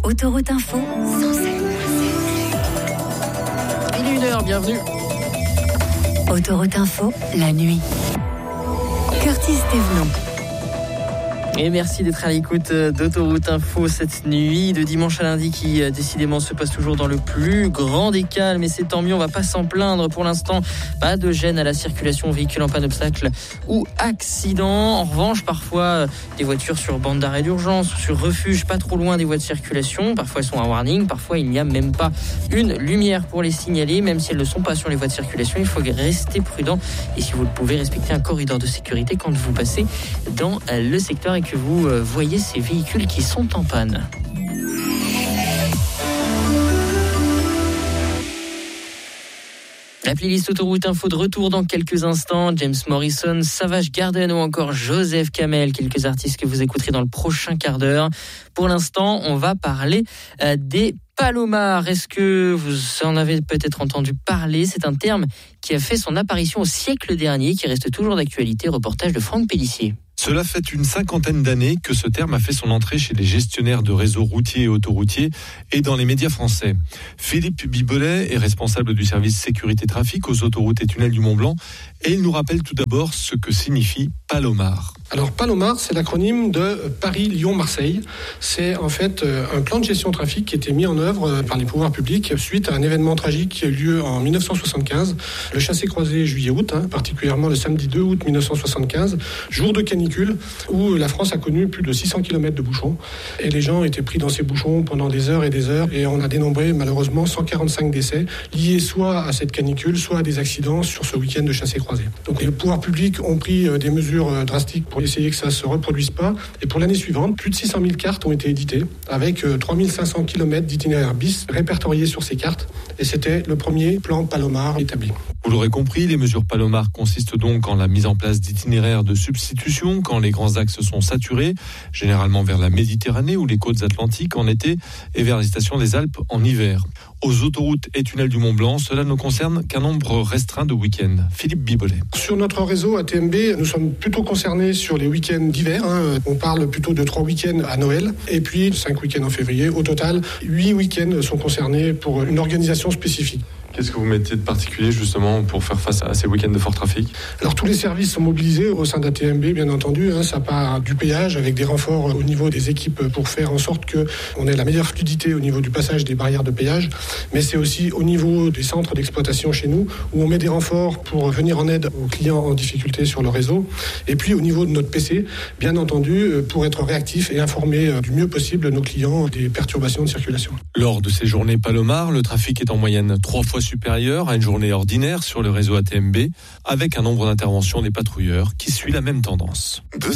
Autoroute Info, 107.7. Il est 1h, bienvenue. Autoroute Info, la nuit. Curtis Thévenon. Et merci d'être à l'écoute d'Autoroute Info cette nuit de dimanche à lundi qui décidément se passe toujours dans le plus grand des calmes, et c'est tant mieux, on va pas s'en plaindre pour l'instant. Pas de gêne à la circulation, véhicule en panne d'obstacle ou accident. En revanche, parfois des voitures sur bande d'arrêt d'urgence, sur refuge, pas trop loin des voies de circulation. Parfois elles sont en warning, parfois il n'y a même pas une lumière pour les signaler. Même si elles ne sont pas sur les voies de circulation, il faut rester prudent, et si vous le pouvez, respecter un corridor de sécurité quand vous passez dans le secteur et que vous voyez ces véhicules qui sont en panne. La playlist Autoroute Info de retour dans quelques instants. James Morrison, Savage Garden ou encore Joseph Kamel, quelques artistes que vous écouterez dans le prochain quart d'heure. Pour l'instant, on va parler des palomars. Est-ce que vous en avez peut-être entendu parler ? C'est un terme qui a fait son apparition au siècle dernier, qui reste toujours d'actualité. Reportage de Franck Pellissier. Cela fait une 50aine d'années que ce terme a fait son entrée chez les gestionnaires de réseaux routiers et autoroutiers et dans les médias français. Philippe Bibolet est responsable du service sécurité trafic aux autoroutes et tunnels du Mont-Blanc, et il nous rappelle tout d'abord ce que signifie Palomar. Alors Palomar, c'est l'acronyme de Paris-Lyon-Marseille. C'est en fait un plan de gestion trafic qui a été mis en œuvre par les pouvoirs publics suite à un événement tragique qui a eu lieu en 1975, le chassé-croisé juillet-août, particulièrement le samedi 2 août 1975, jour de canicule, où la France a connu plus de 600 km de bouchons. Et les gens étaient pris dans ces bouchons pendant des heures, et on a dénombré malheureusement 145 décès liés soit à cette canicule, soit à des accidents sur ce week-end de chassé-croisé. Donc les pouvoirs publics ont pris des mesures drastiques pour essayer que ça ne se reproduise pas. Et pour l'année suivante, plus de 600 000 cartes ont été éditées, avec 3500 km d'itinéraires bis répertoriés sur ces cartes. Et c'était le premier plan Palomar établi. Vous l'aurez compris, les mesures Palomar consistent donc en la mise en place d'itinéraires de substitution quand les grands axes sont saturés, généralement vers la Méditerranée ou les côtes atlantiques en été et vers les stations des Alpes en hiver. Aux autoroutes et tunnels du Mont-Blanc, cela ne concerne qu'un nombre restreint de week-ends. Philippe Bibolet. Sur notre réseau ATMB, nous sommes plutôt concernés sur les week-ends d'hiver. On parle plutôt de 3 week-ends à Noël et puis 5 week-ends en février. Au total, 8 week-ends sont concernés pour une organisation spécifique. Qu'est-ce que vous mettiez de particulier justement pour faire face à ces week-ends de fort trafic ? Alors tous les services sont mobilisés au sein d'ATMB, bien entendu. Ça part du péage avec des renforts au niveau des équipes pour faire en sorte qu'on ait la meilleure fluidité au niveau du passage des barrières de péage. Mais c'est aussi au niveau des centres d'exploitation chez nous où on met des renforts pour venir en aide aux clients en difficulté sur le réseau. Et puis au niveau de notre PC, bien entendu, pour être réactif et informer du mieux possible nos clients des perturbations de circulation. Lors de ces journées Palomar, le trafic est en moyenne 3 fois supérieur à une journée ordinaire sur le réseau ATMB, avec un nombre d'interventions des patrouilleurs qui suit la même tendance.